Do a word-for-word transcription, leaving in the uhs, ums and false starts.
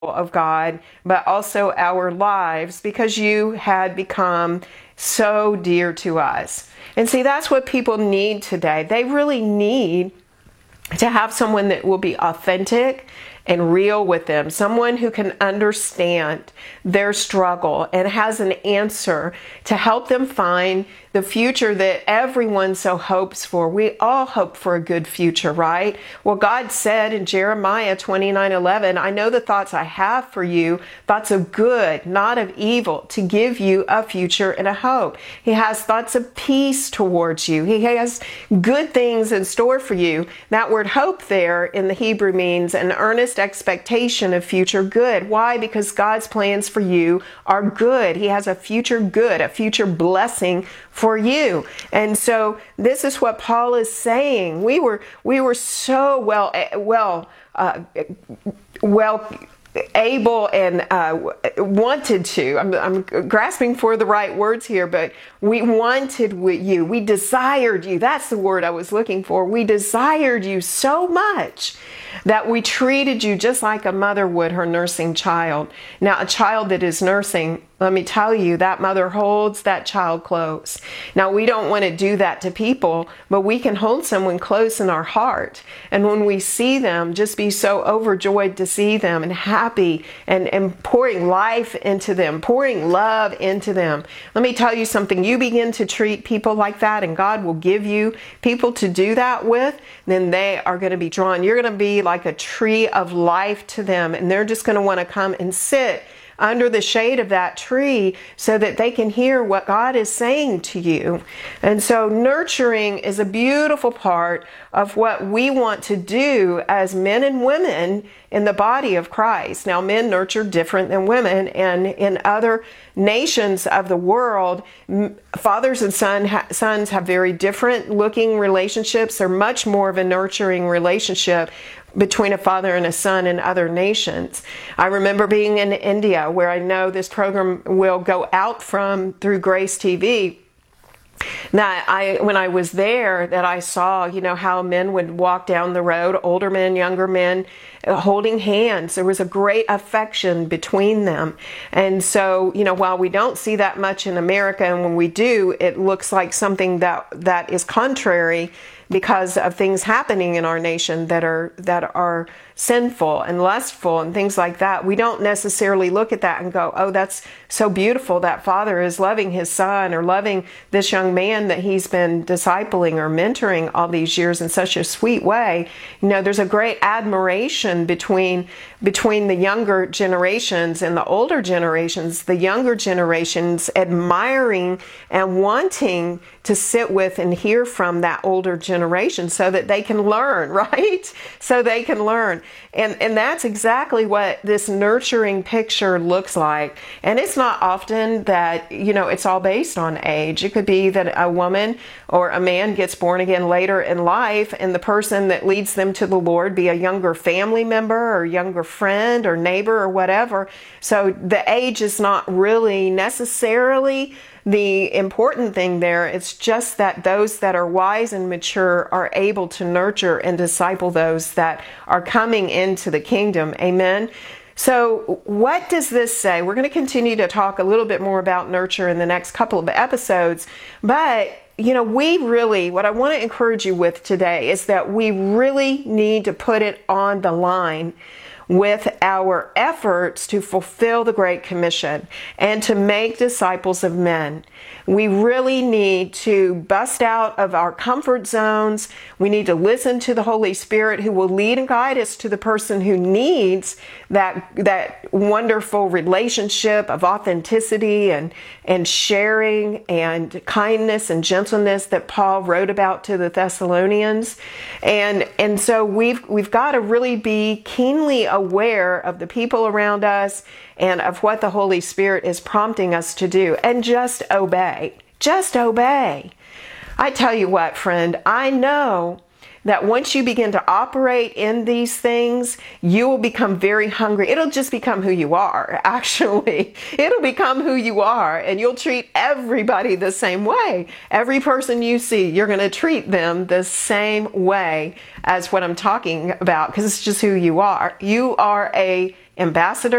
of God, but also our lives, because you had become so dear to us. And see, that's what people need today. They really need to have someone that will be authentic and real with them, someone who can understand their struggle and has an answer to help them find the future that everyone so hopes for. We all hope for a good future, right? Well, God said in Jeremiah twenty-nine eleven, I know the thoughts I have for you, thoughts of good, not of evil, to give you a future and a hope. He has thoughts of peace towards you. He has good things in store for you. That word hope there in the Hebrew means an earnest expectation of future good. Why? Because God's plans for you are good. He has a future good, a future blessing for you. And so this is what Paul is saying. We were we were so well well uh, well able and uh, wanted to. I'm, I'm grasping for the right words here, but we wanted you. We desired you. That's the word I was looking for. We desired you so much that we treated you just like a mother would her nursing child. Now, a child that is nursing, let me tell you, that mother holds that child close. Now, we don't want to do that to people, but we can hold someone close in our heart. And when we see them, just be so overjoyed to see them and happy and, and pouring life into them, pouring love into them. Let me tell you something. You begin to treat people like that, and God will give you people to do that with, then they are going to be drawn. You're going to be like a tree of life to them, and they're just going to want to come and sit under the shade of that tree so that they can hear what God is saying to you. And so nurturing is a beautiful part of what we want to do as men and women in the body of Christ. Now, men nurture different than women, and in other nations of the world, fathers and son ha- sons have very different looking relationships. They're much more of a nurturing relationship between a father and a son in other nations. I remember being in India, where I know this program will go out from through Grace T V. That I, when I was there, that I saw, you know, how men would walk down the road, older men, younger men, holding hands. There was a great affection between them. And so, you know, while we don't see that much in America, and when we do, it looks like something that that is contrary because of things happening in our nation that are that are sinful and lustful and things like that. We don't necessarily look at that and go, oh, that's so beautiful. That father is loving his son or loving this young man that he's been discipling or mentoring all these years in such a sweet way. You know, there's a great admiration between between the younger generations and the older generations. The younger generations admiring and wanting to sit with and hear from that older generation so that they can learn, right? So they can learn. And and that's exactly what this nurturing picture looks like. And it's not often that, you know, it's all based on age. It could be that a woman or a man gets born again later in life, and the person that leads them to the Lord be a younger family member or younger friend or neighbor or whatever. So the age is not really necessarily the important thing there. It's just that those that are wise and mature are able to nurture and disciple those that are coming into the kingdom. Amen. So what does this say? We're going to continue to talk a little bit more about nurture in the next couple of episodes. But, you know, we really, what I want to encourage you with today is that we really need to put it on the line with our efforts to fulfill the Great Commission and to make disciples of men. We really need to bust out of our comfort zones. We need to listen to the Holy Spirit, who will lead and guide us to the person who needs that that wonderful relationship of authenticity and, and sharing and kindness and gentleness that Paul wrote about to the Thessalonians. And and so we've we've got to really be keenly aware of the people around us and of what the Holy Spirit is prompting us to do, and just obey. Just obey. I tell you what, friend, I know that once you begin to operate in these things, you will become very hungry. It'll just become who you are, actually. It'll become who you are, and you'll treat everybody the same way. Every person you see, you're going to treat them the same way as what I'm talking about, because it's just who you are. You are a Ambassador